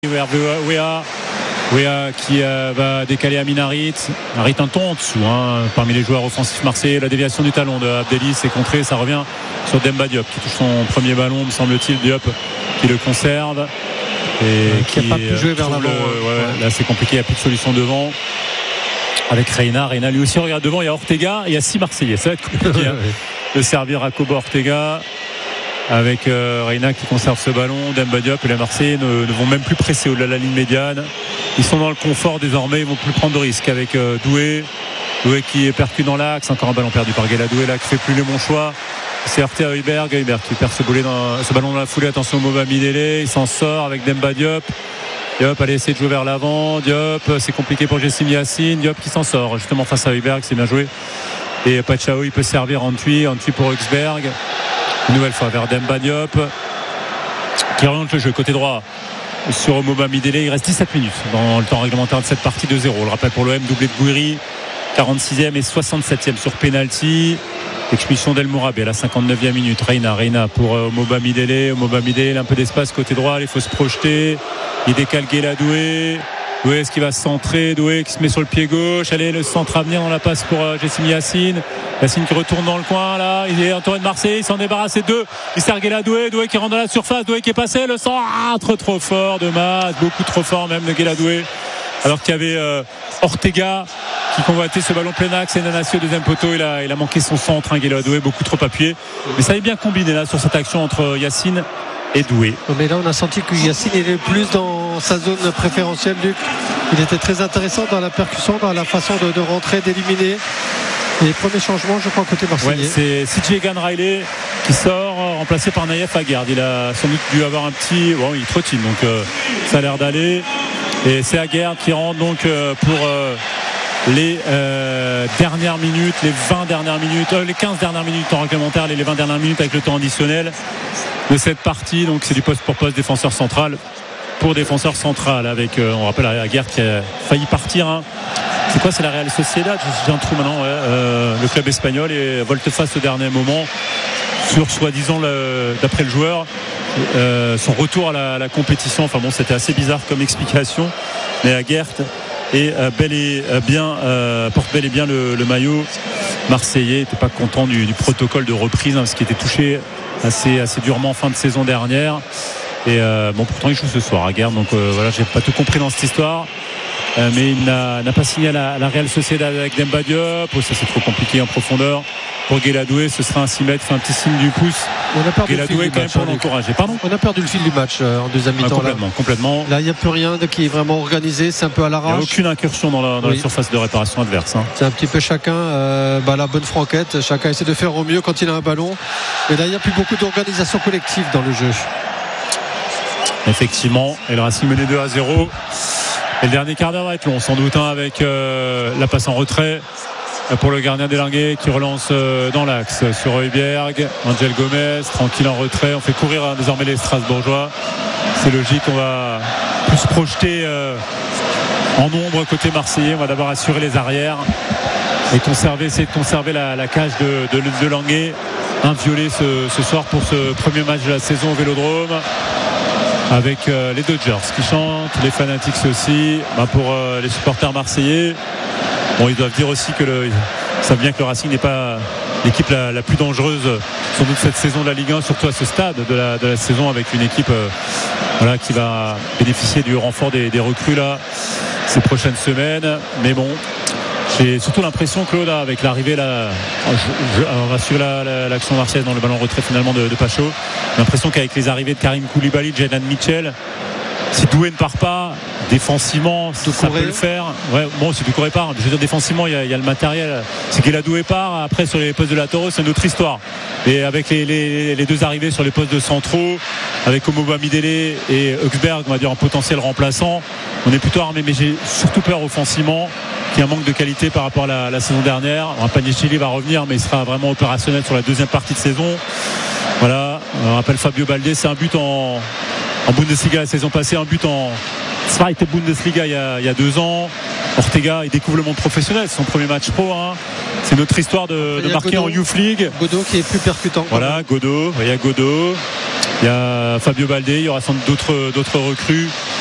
Wea qui va décaler à Minarit. Harit un ton en dessous parmi les joueurs offensifs marseillais. La déviation du talon de Abdelli, c'est contré, ça revient sur Demba Diop qui touche son premier ballon, me semble-t-il. Diop qui le conserve et qui n'a pas pu jouer vers l'avant. Là c'est compliqué, il n'y a plus de solution devant avec Reina lui aussi regarde devant. Il y a Ortega et il y a 6 Marseillais, ça va être compliqué de servir à Kobo Ortega avec Reina qui conserve ce ballon. Demba Diop et les Marseillais ne vont même plus presser au-delà de la ligne médiane. Ils sont dans le confort désormais, ils ne vont plus prendre de risques avec Doué qui est percu dans l'axe. Encore un ballon perdu par Guéladoué là qui fait plus le bon choix. C'est heurté à Hubert qui perd ce ballon dans la foulée. Attention au Moba Midele, il s'en sort avec Demba Diop. Diop allait essayer de jouer vers l'avant. Diop, c'est compliqué pour Jessim Yacine. Diop qui s'en sort justement face à Hubert, c'est bien joué. Et Pachao il peut servir Antwi pour Huxberg. Une nouvelle fois vers Demba Diop qui oriente le jeu côté droit sur Moba Midele. Il reste 17 minutes dans le temps réglementaire de cette partie 2-0. Le rappel pour l'OM, doublé de Gouiri, 46e et 67e sur penalty. Expulsion d'El Mourabé à la 59e minute. Reina pour Moba Midele. Moba Midele, un peu d'espace côté droit, il faut se projeter. Il décale Guéladoué. Doué, est-ce qu'il va se centrer? Doué qui se met sur le pied gauche. Allez, le centre à venir dans la passe pour Jessim Yacine. Yacine qui retourne dans le coin là. Il est entouré de Marseille. Il s'en débarrasse et 2. Il sert Guéladoué. Doué qui rentre dans la surface. Doué qui est passé. Le centre trop fort de Mas. Beaucoup trop fort même de Guéladoué. Alors qu'il y avait Ortega qui convoitait ce ballon plein axe et Nanassi au deuxième poteau. Il a manqué son centre, Guéladoué, beaucoup trop appuyé. Mais ça est bien combiné là sur cette action entre Yacine et Doué. Mais là on a senti que Yacine était plus dans sa zone préférentielle, Luc. Il était très intéressant dans la percussion, dans la façon de rentrer, d'éliminer. Et les premiers changements, je crois, côté marseillais. C'est CJ Egan Riley qui sort, remplacé par Naïef Aguerd. Il a sans doute dû avoir un petit... Bon, il trottine, donc ça a l'air d'aller. Et c'est Aguerd qui rentre donc pour les dernières minutes, les 20 dernières minutes, les 15 dernières minutes en réglementaire, les 20 dernières minutes avec le temps additionnel de cette partie. Donc c'est du poste pour poste, défenseur central pour défenseur central avec, on rappelle Aguerd qui a failli partir. C'est quoi, c'est la Real Sociedad, j'ai un trou maintenant, le club espagnol, et volte-face au dernier moment sur soi-disant d'après le joueur son retour à la compétition. Enfin bon, c'était assez bizarre comme explication, mais Aguerd est porte bel et bien le maillot marseillais. N'était pas content du protocole de reprise, parce qu'il était touché assez durement en fin de saison dernière. Et pourtant il joue ce soir Aguerd, donc voilà, j'ai pas tout compris dans cette histoire. Mais il n'a pas signé à la Real Sociedad avec Demba Diop. Ça c'est trop compliqué en profondeur pour Guéladoué. Ce sera un 6 mètres, fait un petit signe du pouce. Guéladoué quand même pour l'encourager. Pardon, on a perdu le fil du match en deuxième mi-temps. Complètement. Là il n'y a plus rien qui est vraiment organisé. C'est un peu à l'arrache. Il n'y a aucune incursion dans la surface de réparation adverse. C'est un petit peu chacun la bonne franquette. Chacun essaie de faire au mieux quand il a un ballon. Et là il n'y a plus beaucoup d'organisation collective dans le jeu. Effectivement. Et le Racing mené 2-0. Et le dernier quart d'heure va être long, sans doute, avec la passe en retrait pour le gardien Delanguet qui relance dans l'axe sur Heuberg. Angel Gomez, tranquille en retrait. On fait courir désormais les Strasbourgeois. C'est logique, on va plus se projeter en nombre côté marseillais. On va d'abord assurer les arrières et essayer de conserver la cage de Delanguet. Inviolé ce soir pour ce premier match de la saison au Vélodrome. Avec les Dodgers qui chantent, les Fanatics aussi. Pour les supporters marseillais, ils doivent dire aussi ils savent bien que le Racing n'est pas l'équipe la plus dangereuse sans doute cette saison de la Ligue 1, surtout à ce stade de la saison, avec une équipe qui va bénéficier du renfort des recrues là ces prochaines semaines. Mais bon, j'ai surtout l'impression, Claude, avec l'arrivée là, on va suivre l'action marseillaise dans le ballon retrait finalement de Pacho. J'ai l'impression qu'avec les arrivées de Karim Koulibaly, Jadon Mitchell, si Doué ne part pas défensivement, ça peut le faire. Si Doucouré part, je veux dire, défensivement il y a le matériel. Si Guéladoué part, après sur les postes de latéraux, c'est une autre histoire. Et avec les deux arrivées sur les postes de centraux, avec Moba Midele et Huxberg, on va dire en potentiel remplaçant, on est plutôt armé. Mais j'ai surtout peur offensivement qu'il y ait un manque de qualité par rapport à la saison dernière. Panicelli va revenir, mais il sera vraiment opérationnel sur la deuxième partie de saison. Voilà, on rappelle Fabio Baldé, c'est un but en Bundesliga la saison passée, un but en Zweite Bundesliga il y a 2 ans. Ortega, il découvre le monde professionnel, c'est son premier match pro. C'est notre histoire de marquer Godot, en Youth League. Godot qui est plus percutant. Voilà, Godot, il y a Godot, il y a Fabio Baldé, il y aura sans doute d'autres recrues.